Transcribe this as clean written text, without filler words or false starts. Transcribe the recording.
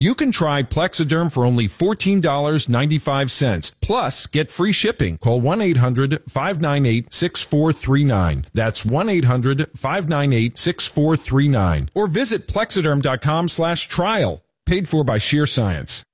You can try Plexiderm for only $14.95. Plus, get free shipping. Call 1-800-598-6439. That's 1-800-598-6439. Or visit Plexiderm.com/trial. Paid for by Sheer Science.